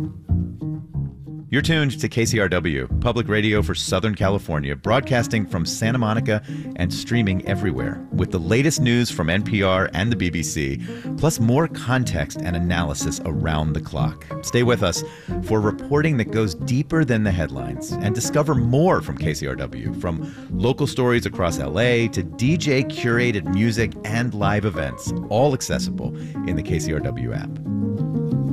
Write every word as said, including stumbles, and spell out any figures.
You're tuned to K C R W, public radio for Southern California, broadcasting from Santa Monica and streaming everywhere, with the latest news from N P R and the B B C, plus more context and analysis around the clock. Stay with us for reporting that goes deeper than the headlines, and discover more from K C R W, from local stories across L A to D J-curated music and live events, all accessible in the K C R W app.